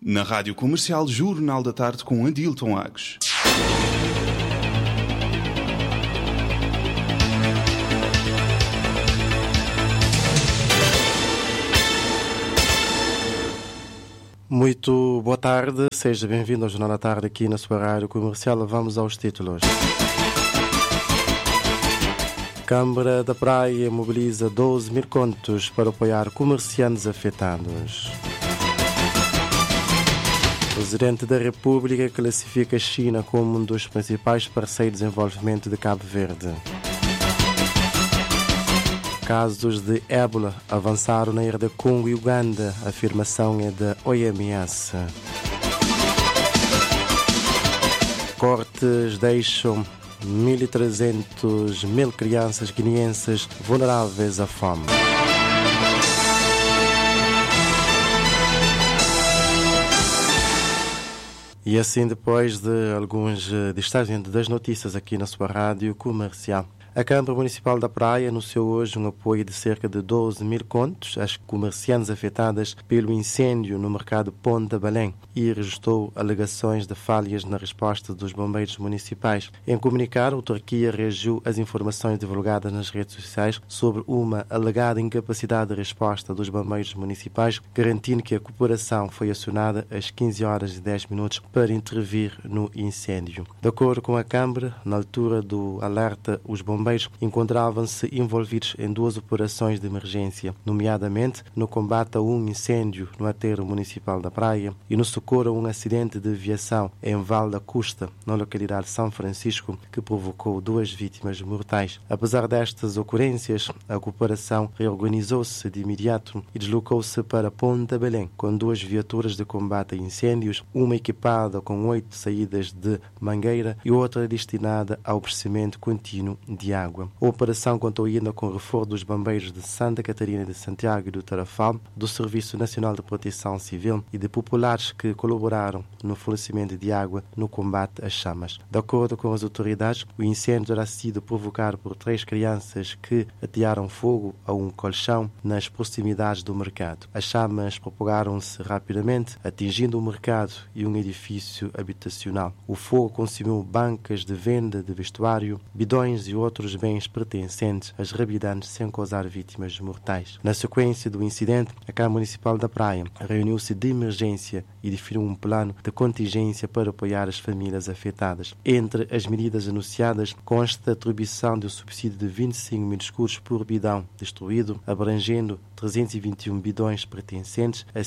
Na Rádio Comercial, Jornal da Tarde com Adilton Agos. Muito boa tarde, seja bem-vindo ao Jornal da Tarde aqui na sua Rádio Comercial. Vamos aos títulos. Câmara da Praia mobiliza 12 mil contos para apoiar comerciantes afetados. O Presidente da República classifica a China como um dos principais parceiros de desenvolvimento de Cabo Verde. Casos de ébola avançaram na Ilha de Congo e Uganda. A afirmação é da OMS. Cortes deixam 1.300 crianças guineenses vulneráveis à fome. E assim, depois de alguns destaques das notícias aqui na sua Rádio Comercial, a Câmara Municipal da Praia anunciou hoje um apoio de cerca de 12 mil contos às comerciantes afetadas pelo incêndio no mercado Ponta Belém e registrou alegações de falhas na resposta dos bombeiros municipais. Em comunicado, a autarquia reagiu às informações divulgadas nas redes sociais sobre uma alegada incapacidade de resposta dos bombeiros municipais, garantindo que a cooperação foi acionada às 15 horas e 10 minutos para intervir no incêndio. De acordo com a Câmara, na altura do alerta, os bombeiros encontravam-se envolvidos em duas operações de emergência, nomeadamente no combate a um incêndio no aterro municipal da Praia e no socorro a um acidente de aviação em Val da Custa, na localidade de São Francisco, que provocou 2 vítimas mortais. Apesar destas ocorrências, a cooperação reorganizou-se de imediato e deslocou-se para Ponta Belém, com 2 viaturas de combate a incêndios, uma equipada com 8 saídas de mangueira e outra destinada ao abastecimento contínuo de água. A operação contou ainda com o reforço dos bombeiros de Santa Catarina de Santiago e do Tarrafal, do Serviço Nacional de Proteção Civil e de populares que colaboraram no fornecimento de água no combate às chamas. De acordo com as autoridades, o incêndio terá sido provocado por 3 crianças que atearam fogo a um colchão nas proximidades do mercado. As chamas propagaram-se rapidamente, atingindo o mercado e um edifício habitacional. O fogo consumiu bancas de venda de vestuário, bidões e outros bens pertencentes às reabilitantes sem causar vítimas mortais. Na sequência do incidente, a Câmara Municipal da Praia reuniu-se de emergência e definiu um plano de contingência para apoiar as famílias afetadas. Entre as medidas anunciadas consta a atribuição de um subsídio de 25 mil escudos por bidão destruído, abrangendo 321 bidões pertencentes a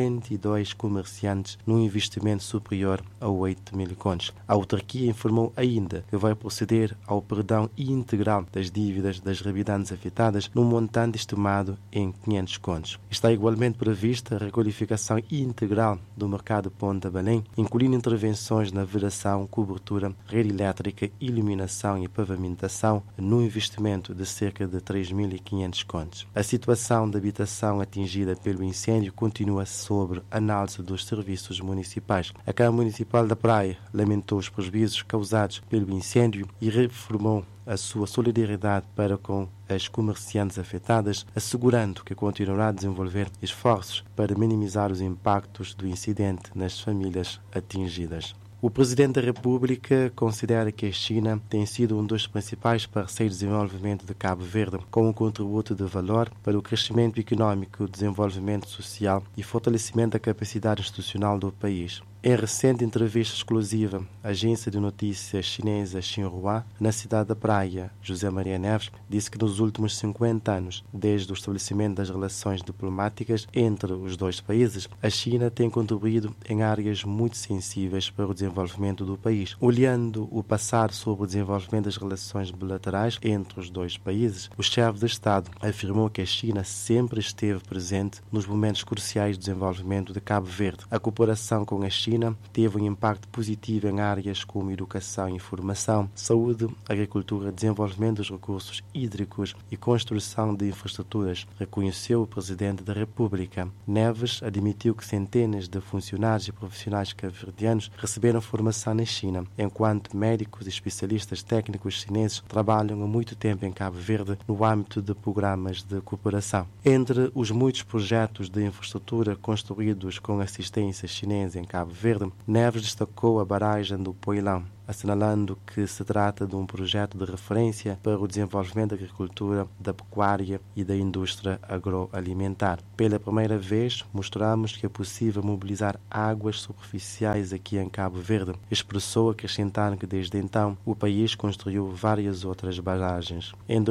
52 comerciantes num investimento superior a 8 mil contos. A autarquia informou ainda que vai proceder ao perdão integral das dívidas das reabilitantes afetadas num montante estimado em 500 contos. Está igualmente prevista a requalificação integral do mercado Ponta Belém, incluindo intervenções na vedação, cobertura, rede elétrica, iluminação e pavimentação, num investimento de cerca de 3.500 contos. A situação da habitação atingida pelo incêndio continua sob análise dos serviços municipais. A Câmara Municipal da Praia lamentou os prejuízos causados pelo incêndio e reformou a sua solidariedade para com as comerciantes afetadas, assegurando que continuará a desenvolver esforços para minimizar os impactos do incidente nas famílias atingidas. O Presidente da República considera que a China tem sido um dos principais parceiros de desenvolvimento de Cabo Verde, com um contributo de valor para o crescimento econômico, desenvolvimento social e fortalecimento da capacidade institucional do país. Em recente entrevista exclusiva à agência de notícias chinesa Xinhua, na cidade da Praia, José Maria Neves disse que nos últimos 50 anos, desde o estabelecimento das relações diplomáticas entre os dois países, a China tem contribuído em áreas muito sensíveis para o desenvolvimento do país. Olhando o passado sobre o desenvolvimento das relações bilaterais entre os dois países, o chefe de Estado afirmou que a China sempre esteve presente nos momentos cruciais do desenvolvimento de Cabo Verde. A cooperação com a China China teve um impacto positivo em áreas como educação e informação, saúde, agricultura, desenvolvimento dos recursos hídricos e construção de infraestruturas, reconheceu o Presidente da República. Neves admitiu que centenas de funcionários e profissionais cabo-verdianos receberam formação na China, enquanto médicos e especialistas técnicos chineses trabalham há muito tempo em Cabo Verde no âmbito de programas de cooperação. Entre os muitos projetos de infraestrutura construídos com assistência chinesa em Cabo Verde, Neves destacou a barragem do Poilão, assinalando que se trata de um projeto de referência para o desenvolvimento da agricultura, da pecuária e da indústria agroalimentar. Pela primeira vez, mostramos que é possível mobilizar águas superficiais aqui em Cabo Verde, expressou, acrescentando que desde então o país construiu várias outras barragens. Em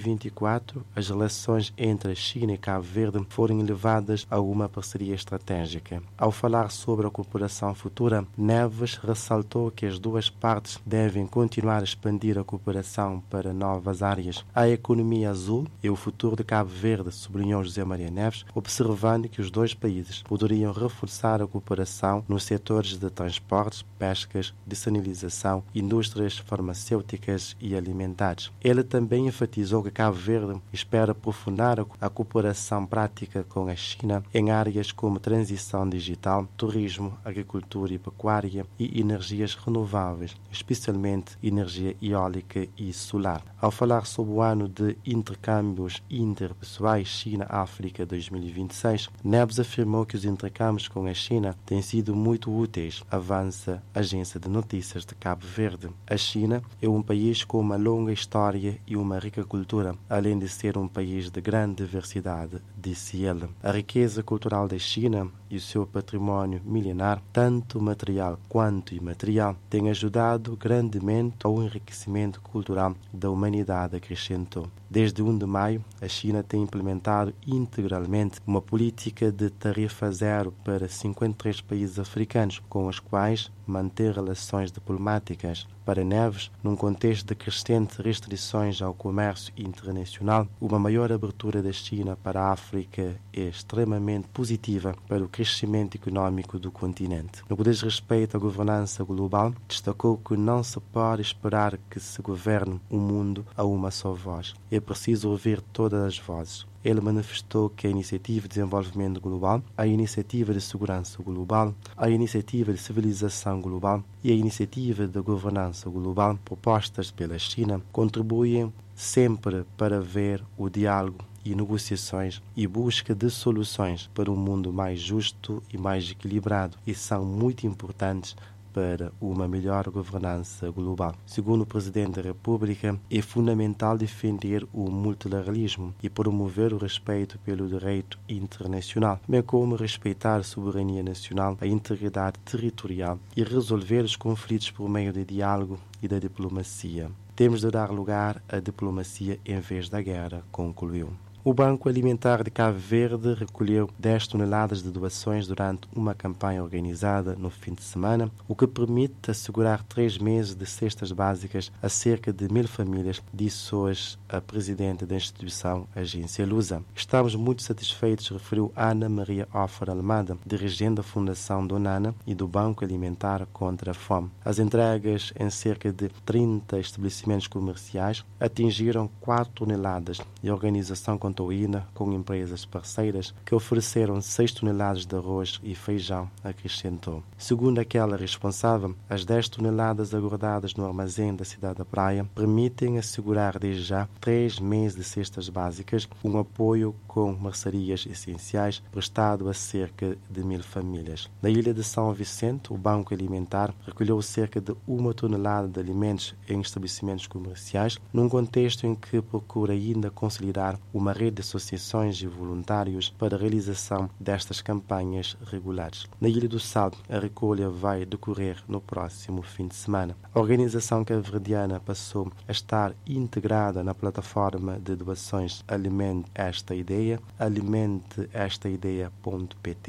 2024, as relações entre a China e Cabo Verde foram elevadas a uma parceria estratégica. Ao falar sobre a cooperação futura, Neves ressaltou que as duas partes devem continuar a expandir a cooperação para novas áreas. A economia azul e o futuro de Cabo Verde, sublinhou José Maria Neves, observando que os dois países poderiam reforçar a cooperação nos setores de transportes, pescas, dessalinização, indústrias farmacêuticas e alimentares. Ele também enfatizou que Cabo Verde espera aprofundar a cooperação prática com a China em áreas como transição digital, turismo, agricultura e pecuária e energias renováveis, especialmente energia eólica e solar. Ao falar sobre o ano de intercâmbios interpessoais China-África 2026, Neves afirmou que os intercâmbios com a China têm sido muito úteis, avança a agência de notícias de Cabo Verde. A China é um país com uma longa história e uma rica cultura, além de ser um país de grande diversidade, disse ele. A riqueza cultural da China e o seu património milenar, tanto material quanto imaterial, têm ajudado grandemente ao enriquecimento cultural da humanidade, acrescentou. Desde 1 de maio, a China tem implementado integralmente uma política de tarifa zero para 53 países africanos, com os quais mantém relações diplomáticas. Para Neves, num contexto de crescentes restrições ao comércio internacional, uma maior abertura da China para a África é extremamente positiva para o crescimento econômico do continente. No que diz respeito à governança global, destacou que não se pode esperar que se governe o mundo a uma só voz. É preciso ouvir todas as vozes. Ele manifestou que a Iniciativa de Desenvolvimento Global, a Iniciativa de Segurança Global, a Iniciativa de Civilização Global e a Iniciativa de Governança Global propostas pela China contribuem sempre para ver o diálogo e negociações e busca de soluções para um mundo mais justo e mais equilibrado e são muito importantes para uma melhor governança global. Segundo o Presidente da República, é fundamental defender o multilateralismo e promover o respeito pelo direito internacional, bem como respeitar a soberania nacional, a integridade territorial e resolver os conflitos por meio de diálogo e da diplomacia. Temos de dar lugar à diplomacia em vez da guerra, concluiu. O Banco Alimentar de Cabo Verde recolheu 10 toneladas de doações durante uma campanha organizada no fim de semana, o que permite assegurar 3 meses de cestas básicas a cerca de 1000 famílias, disse hoje a presidente da instituição, Agência Lusa. Estamos muito satisfeitos, referiu Ana Maria Offer Almada, dirigente da Fundação Donana e do Banco Alimentar contra a Fome. As entregas em cerca de 30 estabelecimentos comerciais atingiram 4 toneladas e a organização com empresas parceiras que ofereceram 6 toneladas de arroz e feijão, acrescentou. Segundo aquela responsável, as 10 toneladas aguardadas no armazém da cidade da Praia permitem assegurar desde já 3 meses de cestas básicas, um apoio com mercearias essenciais prestado a cerca de 1000 famílias. Na ilha de São Vicente, o Banco Alimentar recolheu cerca de 1 tonelada de alimentos em estabelecimentos comerciais, num contexto em que procura ainda consolidar uma rede de associações e voluntários para a realização destas campanhas regulares. Na Ilha do Sal, a recolha vai decorrer no próximo fim de semana. A organização cabo-verdiana passou a estar integrada na plataforma de doações Alimente Esta Ideia, alimenteestaideia.pt,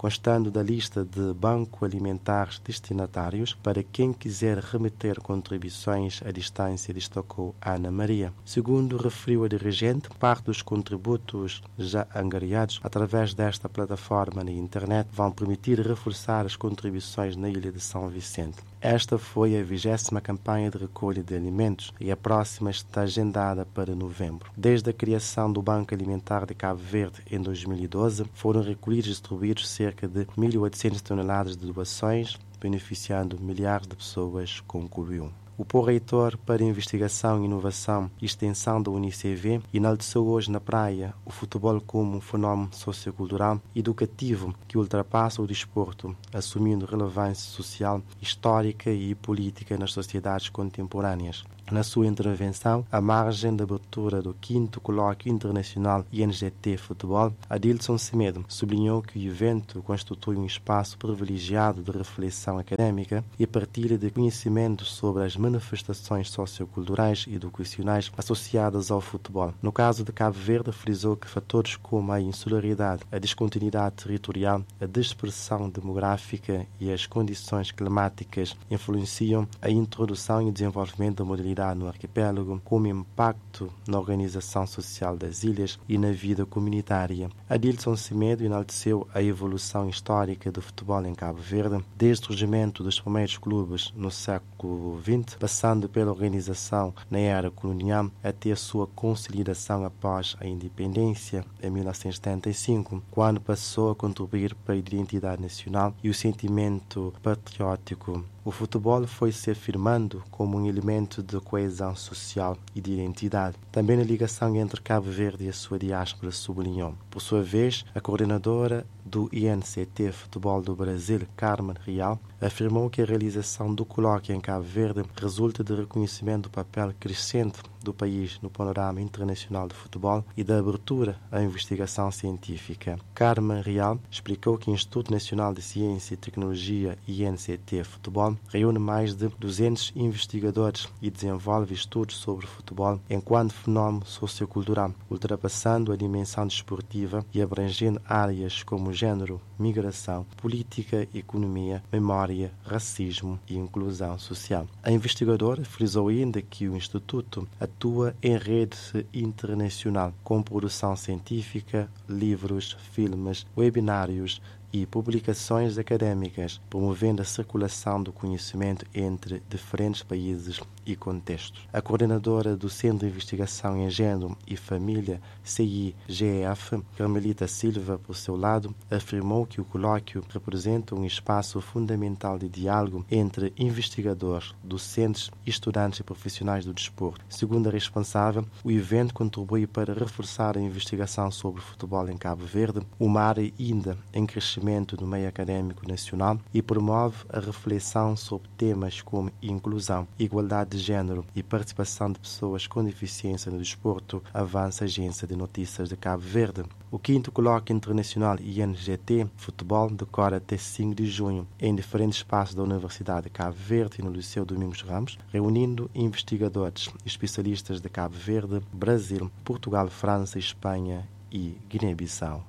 constando da lista de Banco Alimentares destinatários para quem quiser remeter contribuições à distância, destacou Ana Maria. Segundo referiu a dirigente, parte dos contributos já angariados através desta plataforma na internet vão permitir reforçar as contribuições na Ilha de São Vicente. Esta foi a 20ª campanha de recolha de alimentos e a próxima está agendada para novembro. Desde a criação do Banco Alimentar de Cabo Verde em 2012, foram recolhidos e distribuídos cerca de 1.800 toneladas de doações, beneficiando milhares de pessoas, concluiu. O pró-reitor para Investigação, Inovação e Extensão da UNICV enalteceu hoje na praia o futebol como um fenómeno sociocultural e educativo que ultrapassa o desporto, assumindo relevância social, histórica e política nas sociedades contemporâneas. Na sua intervenção, à margem da abertura do 5º Colóquio Internacional INGT Futebol, Adilson Semedo sublinhou que o evento constitui um espaço privilegiado de reflexão académica e partilha de conhecimento sobre as manifestações socioculturais e educacionais associadas ao futebol. No caso de Cabo Verde, frisou que fatores como a insularidade, a descontinuidade territorial, a dispersão demográfica e as condições climáticas influenciam a introdução e desenvolvimento da modalidade no arquipélago, como impacto na organização social das ilhas e na vida comunitária. Adilson Semedo enalteceu a evolução histórica do futebol em Cabo Verde, desde o surgimento dos primeiros clubes no século XX, passando pela organização na era colonial até a sua consolidação após a independência em 1975, quando passou a contribuir para a identidade nacional e o sentimento patriótico. O futebol foi se afirmando como um elemento de coesão social e de identidade. Também a ligação entre Cabo Verde e a sua diáspora sublinhou. Por sua vez, a coordenadora do INCT Futebol do Brasil, Carmen Real, afirmou que a realização do colóquio em Cabo Verde resulta de reconhecimento do papel crescente do país no panorama internacional de futebol e da abertura à investigação científica. Carmen Real explicou que o Instituto Nacional de Ciência e Tecnologia, INCT Futebol, reúne mais de 200 investigadores e desenvolve estudos sobre futebol enquanto fenómeno sociocultural, ultrapassando a dimensão desportiva e abrangendo áreas como género, migração, política, economia, memória, racismo e inclusão social. A investigadora frisou ainda que o Instituto atua em rede internacional, com produção científica, livros, filmes, webinários e publicações acadêmicas, promovendo a circulação do conhecimento entre diferentes países e contextos. A coordenadora do Centro de Investigação em Gênero e Família, CIGF, Carmelita Silva, por seu lado, afirmou que o colóquio representa um espaço fundamental de diálogo entre investigadores, docentes, estudantes e profissionais do desporto. Segundo a responsável, o evento contribui para reforçar a investigação sobre o futebol em Cabo Verde, uma área ainda em crescimento no meio académico nacional, e promove a reflexão sobre temas como inclusão, igualdade de género e participação de pessoas com deficiência no desporto, avança a Agência de Notícias de Cabo Verde. O 5º Colóquio Internacional INGT Futebol decorre até 5 de junho em diferentes espaços da Universidade de Cabo Verde e no Liceu Domingos Ramos, reunindo investigadores e especialistas de Cabo Verde, Brasil, Portugal, França, Espanha e Guiné-Bissau.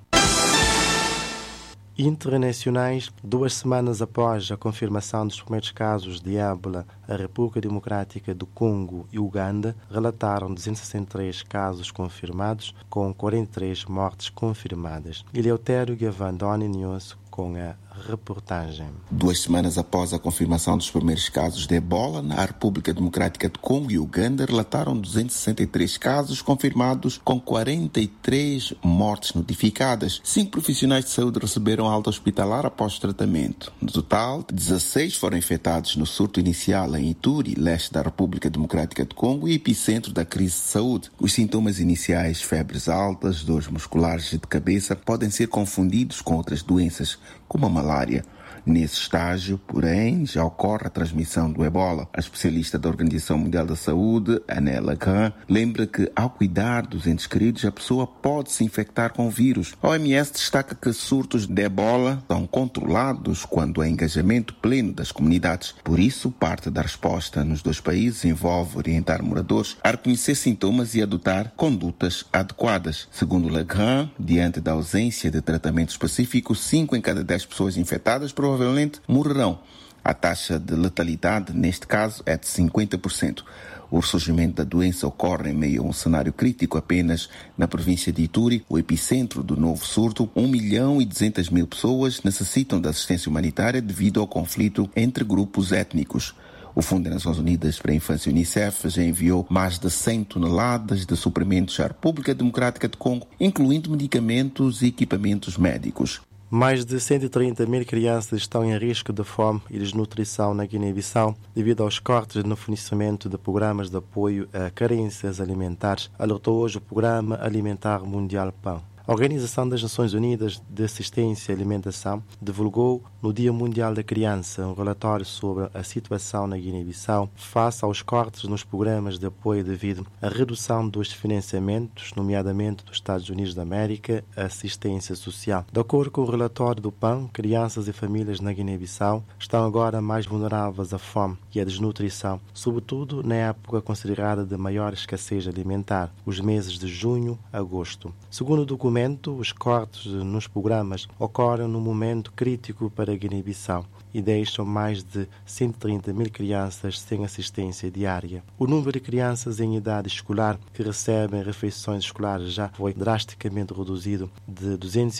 Internacionais, 2 semanas após a confirmação dos primeiros casos de ébola, a República Democrática do Congo e Uganda relataram 263 casos confirmados, com 43 mortes confirmadas. Eleutério Gavandoni News com a reportagem. 2 semanas após a confirmação dos primeiros casos de ebola, na República Democrática do Congo e Uganda relataram 263 casos confirmados, com 43 mortes notificadas. 5 profissionais de saúde receberam alta hospitalar após tratamento. No total, 16 foram infectados no surto inicial em Ituri, leste da República Democrática do Congo e epicentro da crise de saúde. Os sintomas iniciais, febres altas, dores musculares e de cabeça, podem ser confundidos com outras doenças, como a malária. Nesse estágio, porém, já ocorre a transmissão do ebola. A especialista da Organização Mundial da Saúde, Anela Khan, lembra que, ao cuidar dos entes queridos, a pessoa pode se infectar com o vírus. A OMS destaca que surtos de ebola são controlados quando há engajamento pleno das comunidades. Por isso, parte da resposta nos 2 países envolve orientar moradores a reconhecer sintomas e adotar condutas adequadas. Segundo Khan, diante da ausência de tratamento específico, 5 em cada cada 10 pessoas infectadas provavelmente morrerão. A taxa de letalidade, neste caso, é de 50%. O ressurgimento da doença ocorre em meio a um cenário crítico apenas na província de Ituri, o epicentro do novo surto. 1.200.000 pessoas necessitam de assistência humanitária devido ao conflito entre grupos étnicos. O Fundo das Nações Unidas para a Infância, UNICEF, já enviou mais de 100 toneladas de suprimentos à República Democrática do Congo, incluindo medicamentos e equipamentos médicos. Mais de 130.000 crianças estão em risco de fome e desnutrição na Guiné-Bissau devido aos cortes no fornecimento de programas de apoio a carências alimentares, alertou hoje o Programa Alimentar Mundial PAN. A Organização das Nações Unidas de Assistência e Alimentação divulgou no Dia Mundial da Criança um relatório sobre a situação na Guiné-Bissau face aos cortes nos programas de apoio devido à redução dos financiamentos, nomeadamente dos Estados Unidos da América, à assistência social. De acordo com o relatório do PAN, crianças e famílias na Guiné-Bissau estão agora mais vulneráveis à fome e à desnutrição, sobretudo na época considerada de maior escassez alimentar, os meses de junho a agosto. Segundo o documento, os cortes nos programas ocorrem num momento crítico para a Guiné-Bissau e deixam mais de 130.000 crianças sem assistência diária. O número de crianças em idade escolar que recebem refeições escolares já foi drasticamente reduzido de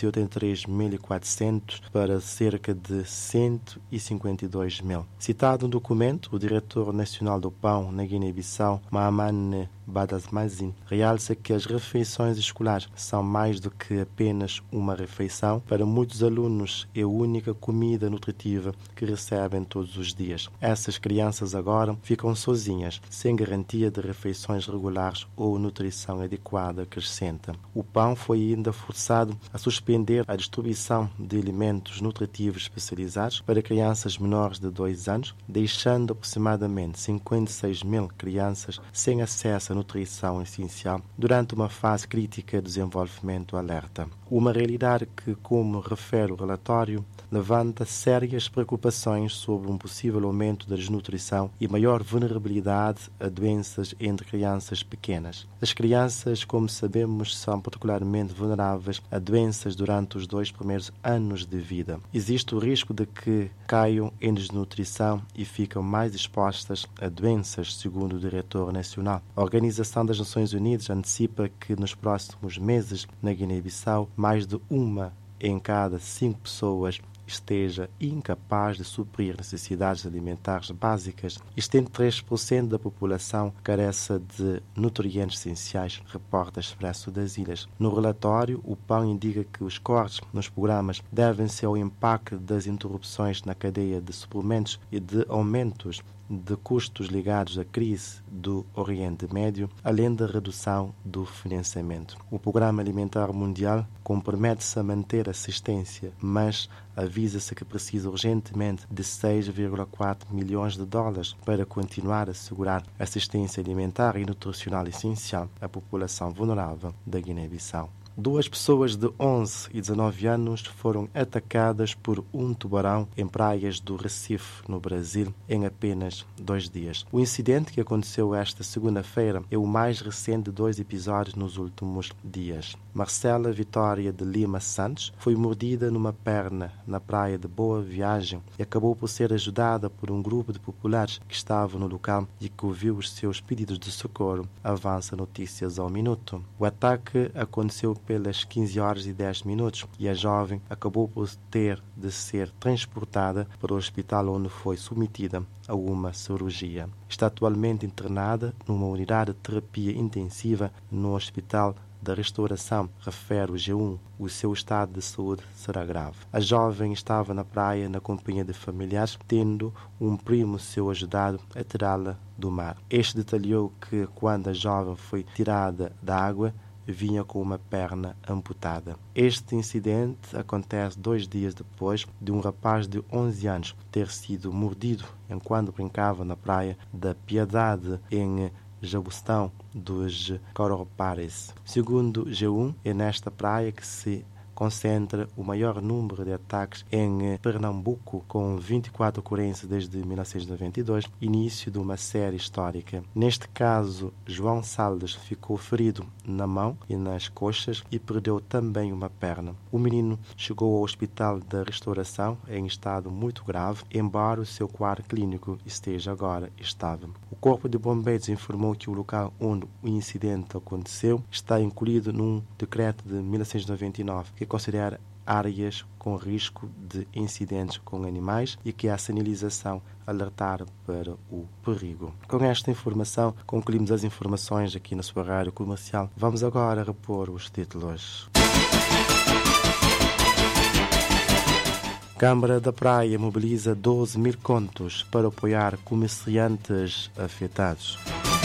283.400 para cerca de 152.000. Citado no documento, o diretor nacional do PAN na Guiné-Bissau, Mahaman Badasmazin, realça que as refeições escolares são mais do que apenas uma refeição. Para muitos alunos é a única comida nutritiva que recebem todos os dias. Essas crianças agora ficam sozinhas, sem garantia de refeições regulares ou nutrição adequada acrescenta. O PAN foi ainda forçado a suspender a distribuição de alimentos nutritivos especializados para crianças menores de 2 anos, deixando aproximadamente 56.000 crianças sem acesso à nutrição essencial durante uma fase crítica de desenvolvimento alerta. Uma realidade que, como refere o relatório, levanta sérias preocupações sobre um possível aumento da desnutrição e maior vulnerabilidade a doenças entre crianças pequenas. As crianças, como sabemos, são particularmente vulneráveis a doenças durante os 2 primeiros anos de vida. Existe o risco de que caiam em desnutrição e ficam mais expostas a doenças, segundo o diretor nacional. A Organização das Nações Unidas antecipa que nos próximos meses, na Guiné-Bissau, mais de 1 em cada 5 pessoas esteja incapaz de suprir necessidades alimentares básicas e 73% da população carece de nutrientes essenciais, reporta Expresso das Ilhas. No relatório, o PAN indica que os cortes nos programas devem-se ao impacto das interrupções na cadeia de suprimentos e de aumentos de custos ligados à crise do Oriente Médio, além da redução do financiamento. O Programa Alimentar Mundial compromete-se a manter assistência, mas avisa-se que precisa urgentemente de 6,4 milhões de dólares para continuar a assegurar assistência alimentar e nutricional essencial à população vulnerável da Guiné-Bissau. 2 pessoas de 11 e 19 anos foram atacadas por um tubarão em praias do Recife, no Brasil, em apenas 2 dias. O incidente, que aconteceu esta segunda-feira, é o mais recente de 2 episódios nos últimos dias. Marcela Vitória de Lima Santos foi mordida numa perna na praia de Boa Viagem e acabou por ser ajudada por um grupo de populares que estavam no local e que ouviu os seus pedidos de socorro, avança Notícias ao Minuto. O ataque aconteceu pelas 15h10 e a jovem acabou por ter de ser transportada para o hospital onde foi submetida a uma cirurgia. Está atualmente internada numa unidade de terapia intensiva no Hospital da Restauração, refere o G1. O seu estado de saúde será grave. A jovem estava na praia na companhia de familiares, tendo um primo seu ajudado a tirá-la do mar. Este detalhou que quando a jovem foi tirada da água, vinha com uma perna amputada. Este incidente acontece 2 dias depois de um rapaz de 11 anos ter sido mordido enquanto brincava na praia da Piedade, em Jabustão dos Coropares. Segundo G1, é nesta praia que se concentra o maior número de ataques em Pernambuco, com 24 ocorrências desde 1992, início de uma série histórica. Neste caso, João Salles ficou ferido na mão e nas coxas e perdeu também uma perna. O menino chegou ao Hospital da Restauração em estado muito grave, embora o seu quadro clínico esteja agora estável. O Corpo de Bombeiros informou que o local onde o incidente aconteceu está incluído num decreto de 1999 que considera áreas com risco de incidentes com animais e que a sinalização alertar para o perigo. Com esta informação, concluímos as informações aqui na sua rádio comercial. Vamos agora repor os títulos. Câmara da Praia mobiliza 12 mil contos para apoiar comerciantes afetados.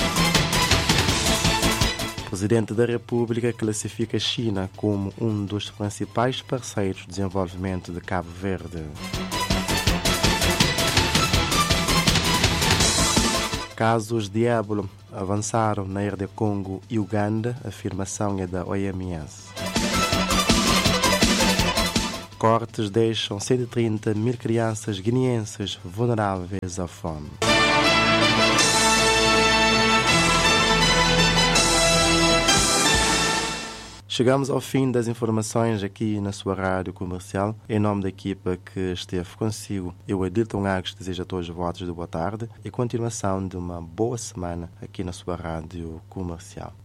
O Presidente da República classifica a China como um dos principais parceiros de desenvolvimento de Cabo Verde. Casos de ébola avançaram na RD Congo e Uganda, a afirmação é da OMS. Cortes deixam 130 mil crianças guineenses vulneráveis à fome. Chegamos ao fim das informações aqui na sua rádio comercial. Em nome da equipa que esteve consigo, eu, Adilton Agos, desejo a todos votos de boa tarde e continuação de uma boa semana aqui na sua rádio comercial.